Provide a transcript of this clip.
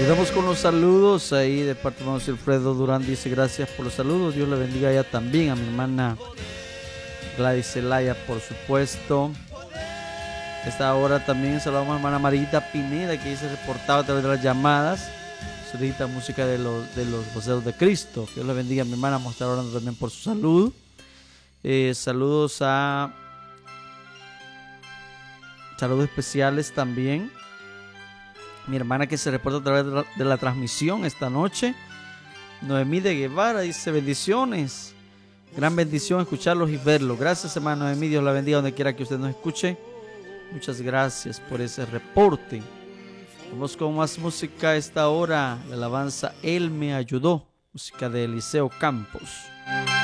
Quedamos con los saludos ahí de parte de hermano Alfredo Durán. Dice gracias por los saludos. Dios le bendiga ya también a mi hermana Gladys Zelaya, por supuesto. Esta hora también saludamos a la hermana Marita Pineda, que dice reportado a través de las llamadas. Solicita música de los voceros de Cristo. Dios le bendiga a mi hermana. Vamos a estar orando también por su salud. Saludos especiales también. Mi hermana que se reporta a través de la transmisión esta noche. Noemí de Guevara dice bendiciones. Gran bendición escucharlos y verlos. Gracias, hermano Noemí. Dios la bendiga donde quiera que usted nos escuche. Muchas gracias por ese reporte. Vamos con más música a esta hora. La alabanza Él me ayudó. Música de Eliseo Campos.